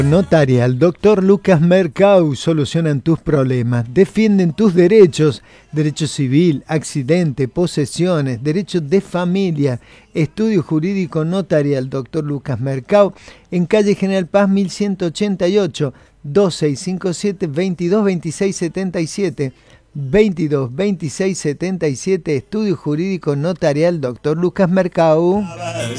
Notarial, doctor Lucas Mercau, solucionan tus problemas, defienden tus derechos, derecho civil, accidente, posesiones, derecho de familia, estudio jurídico notarial, doctor Lucas Mercau, en calle General Paz 1188, 2657 22 26 77, 22 26 77, estudio jurídico notarial, doctor Lucas Mercau.